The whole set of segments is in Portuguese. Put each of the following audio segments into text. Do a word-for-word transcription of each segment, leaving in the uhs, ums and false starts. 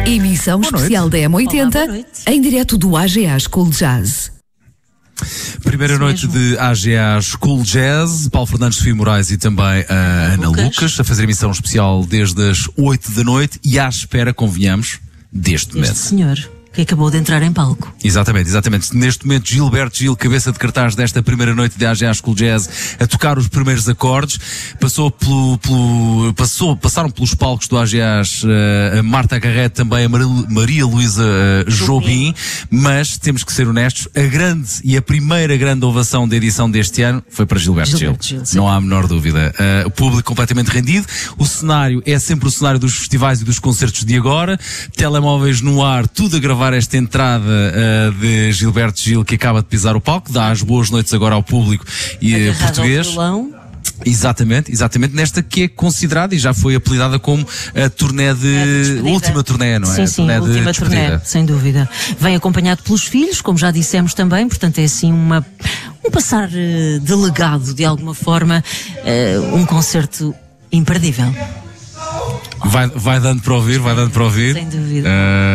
Emissão especial da M oitenta, Olá, em direto do A G A School Jazz. Primeira noite de A G A School Jazz, Paulo Fernandes, Sofia Moraes e também a Ana Lucas. Lucas, a fazer emissão especial desde as oito da noite e à espera, convenhamos, deste Este momento. senhor que acabou de entrar em palco. Exatamente, exatamente. Neste momento, Gilberto Gil, cabeça de cartaz desta primeira noite de A G A School Jazz, a tocar os primeiros acordes. Passou pelo, pelo, passou, passaram pelos palcos do A G A uh, a Marta Garrett, também a Maria, Maria Luísa uh, Jobim, mas temos que ser honestos, a grande e a primeira grande ovação da edição deste ano foi para Gilberto, Gilberto Gil. Gil, sim. Não há a menor dúvida. Uh, o público completamente rendido. O cenário é sempre o cenário dos festivais e dos concertos de agora. Telemóveis no ar, tudo a gravar esta entrada uh, de Gilberto Gil, que acaba de pisar o palco, dá as boas noites agora ao público e uh, Agarrado ao português. violão. Exatamente, exatamente, nesta que é considerada e já foi apelidada como a turnê de, É de despedida. última turnê, não é? Sim, A sim, turnê de última despedida. turnê, sem dúvida. Vem acompanhado pelos filhos, como já dissemos também, portanto é assim uma, um passar eh, de legado, de alguma forma, eh, um concerto imperdível. Vai, vai dando para ouvir, vai dando para ouvir. Sem dúvida.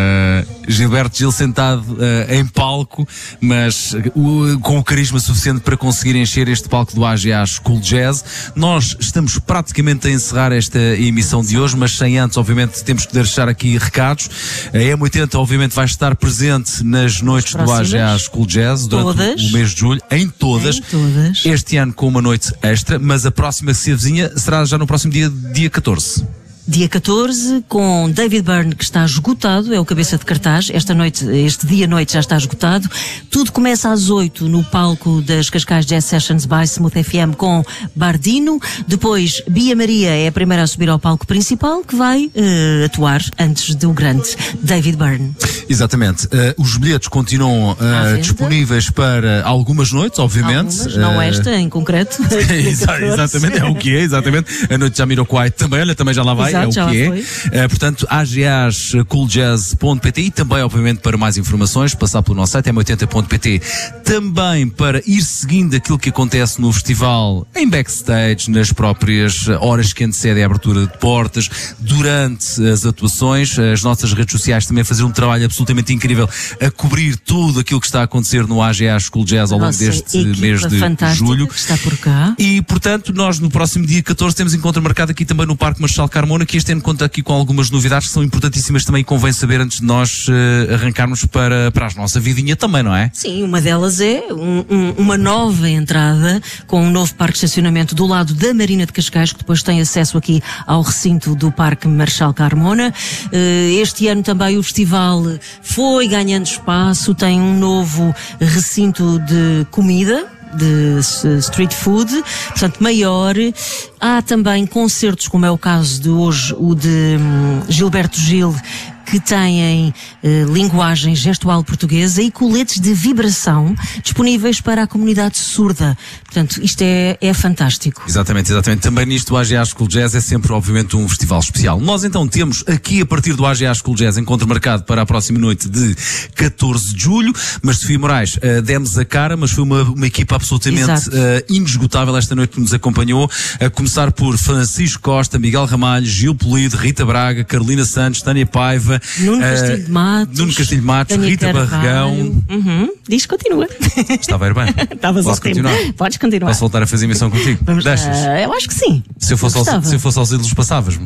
Uh, Gilberto Gil sentado uh, em palco, mas uh, com o carisma suficiente para conseguir encher este palco do A G A School Jazz. Nós estamos praticamente a encerrar esta emissão de hoje, mas sem antes, obviamente, temos que deixar aqui recados. A M oitenta, obviamente, vai estar presente nas noites do A G A School Jazz durante Todas. o mês de julho, em todas. Em todas. Este ano com uma noite extra, mas a próxima que se avizinha será já no próximo dia, dia catorze. Dia catorze, com David Byrne, que está esgotado, é o cabeça de cartaz. Esta noite, este dia-noite já está esgotado. Tudo começa às oito no palco das Cascais Jazz Sessions by Smooth F M com Bardino. Depois, Bia Maria é a primeira a subir ao palco principal, que vai eh, atuar antes do grande David Byrne. Exatamente. Uh, os bilhetes continuam uh, À venda. disponíveis para algumas noites, obviamente. Algumas, não Uh, esta em concreto. Exa- exatamente, é o que é, exatamente. A noite de Jamiroquai também, olha, também já lá vai, Exato, é o já que lá é. foi. Uh, portanto, a g a school jazz ponto p t e também, obviamente, para mais informações, passar pelo nosso site m oitenta ponto p t. Também para ir seguindo aquilo que acontece no festival, em backstage, nas próprias horas que antecedem a abertura de portas, durante as atuações, as nossas redes sociais também fazer um trabalho absolutamente incrível a cobrir tudo aquilo que está a acontecer no A G A School Jazz ao longo Nossa deste equipa mês de fantástica julho. que está por cá. E, portanto, nós no próximo dia catorze temos encontro marcado aqui também no Parque Marechal Carmona, que este ano conta aqui com algumas novidades que são importantíssimas também e convém saber antes de nós uh, arrancarmos para, para a nossa vidinha também, não é? Sim, uma delas é um- um- uma nova entrada com um novo parque de estacionamento do lado da Marina de Cascais, que depois tem acesso aqui ao recinto do Parque Marechal Carmona. Eh, Este ano também o festival foi ganhando espaço, tem um novo recinto de comida, de s- street food, portanto maior. Há também concertos, como é o caso de hoje, o de hum, Gilberto Gil, que têm eh, linguagem gestual portuguesa e coletes de vibração disponíveis para a comunidade surda. Portanto, isto é, é fantástico. Exatamente, exatamente. Também nisto o A G A School Jazz é sempre, obviamente, um festival especial. Nós então temos aqui, a partir do A G A School Jazz, encontro marcado para a próxima noite de catorze de julho, mas Sofia Moraes, uh, demos a cara, mas foi uma, uma equipa absolutamente Exato. uh, inesgotável esta noite que nos acompanhou, a começar por Francisco Costa, Miguel Ramalho, Gil Polido, Rita Braga, Carolina Santos, Tânia Paiva, Nuno uh, Castilho de Matos. Nuno Castilho de Matos, Tânia Rita Carvalho. Barregão. Uhum. Diz, continua. Estava a ir bem. Estavas Posso ao tempo. continuar? Podes continuar. Posso voltar a fazer emissão contigo? Vamos, Deixas? ah, eu acho que sim. Se eu fosse, aos, gostava. se eu fosse aos ídolos, passavas-me.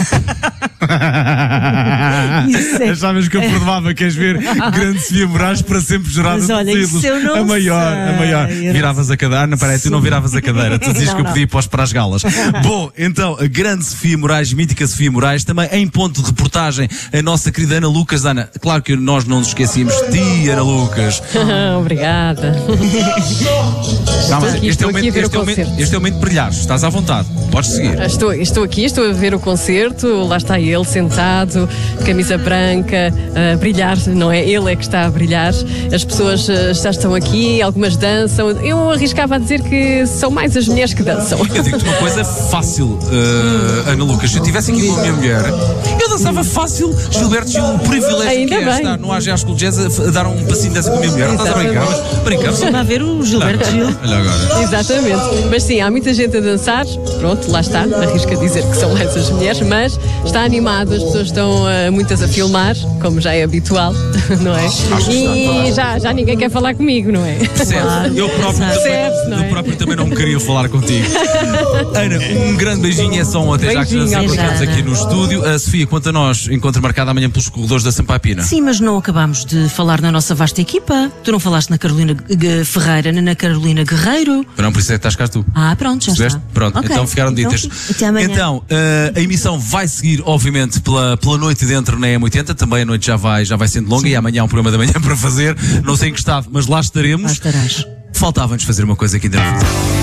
Isso é- Achavas que eu perdoava, queres ver grande Sofia Moraes para sempre jurada Mas olha, dos isso ídolos. eu não a maior, sei. a maior. Eu não Viravas a cadeira, não, peraí, tu não viravas a cadeira, tu dizias Não, que eu não. podia ir para os- para as galas. Bom, então, a grande Sofia Moraes, mítica Sofia Moraes, também em ponto de reportagem, a nossa querida Ana Lucas. Ana, claro que nós não nos esquecíamos de ti, Ana Lucas. Obrigada. Calma, aqui, este, é estou o aqui momento, a ver este, o é o momento, concerto. este é o momento de brilhares, estás à vontade, podes seguir. Estou, estou aqui, estou a ver o concerto, lá está ele sentado, camisa branca, a brilhar, não é? Ele é que está a brilhar. As pessoas eh, já estão aqui, algumas dançam. Eu arriscava a dizer que são mais as mulheres que dançam. Eu digo-te uma coisa fácil, uh, Ana Lucas, se eu estivesse aqui com a minha mulher, eu dançava fácil. Gilberto Gil, o privilégio Ainda que é bem. estar no A G A School Jazz a, a dar um passinho dessa com a minha mulher. Não estás a brincar? Mas brincamos. Vamos lá ver o Gilberto Gil. Olha agora. Exatamente. Mas sim, há muita gente a dançar. Pronto, lá está. Arrisca dizer que são mais as mulheres, mas está animado. As pessoas estão uh, muitas a filmar, como já é habitual, não é? E já, já ninguém quer falar comigo, não é? Certo. Eu próprio, também, Certo, não é? eu próprio também não queria falar contigo. Ana, um grande beijinho, é só um até já que Beijinho, nos encontramos Ana. aqui no estúdio. A Sofia, quanto a nós, encontro marcado amanhã pelos corredores da Sampaio Pina. Sim, mas não acabámos de falar na nossa vasta equipa. Tu não falaste na Carolina G- Ferreira, nem na Carolina Guerreiro. Não, por isso é que estás cá tu. Ah, pronto, já Percebeste? está. Pronto, Ok, então ficaram então, ditas. até amanhã. Então, eh, a emissão vai seguir, obviamente, pela, pela noite dentro na M oitenta. Também a noite já vai, já vai sendo longa e amanhã há um programa da manhã para fazer. Não sei em que estado, mas lá estaremos. Lá estarás. Faltava-nos fazer uma coisa aqui dentro.